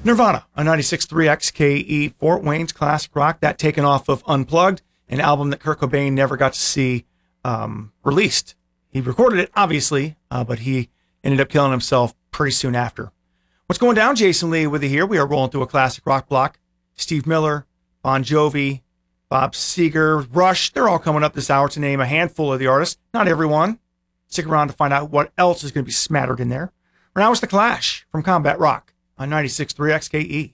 Nirvana on 96.3 XKE, Fort Wayne's classic rock, that taken off of Unplugged, an album that Kurt Cobain never got to see released. He recorded it, obviously, but he ended up killing himself pretty soon after. What's going down? Jason Lee with you here. We are rolling through a classic rock block. Steve Miller, Bon Jovi, Bob Seger, Rush, they're all coming up this hour to name a handful of the artists. Not everyone. Stick around to find out what else is going to be smattered in there. Right now it's The Clash from Combat Rock on 96.3 XKE.